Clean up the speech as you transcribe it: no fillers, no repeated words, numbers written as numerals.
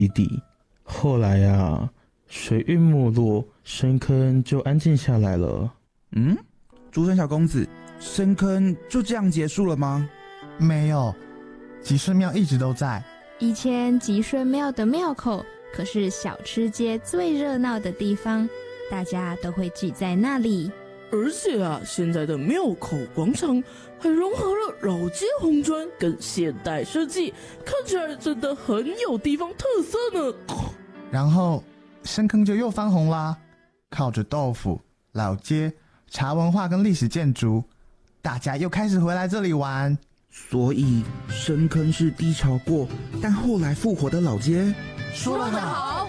弟弟。后来啊，水运没落，深坑就安静下来了。 竹生小公子，深坑就这样结束了吗？ 没有，吉顺庙一直都在。 以前吉顺庙的庙口可是小吃街最热闹的地方，大家都会聚在那里。 而且啊，现在的庙口广场还融合了老街红砖跟现代设计，看起来真的很有地方特色呢。 然后深坑就又翻红啦，靠着豆腐、老街、茶文化跟历史建筑，大家又开始回来这里玩。 所以深坑是低潮过，但后来复活的老街。 说得好。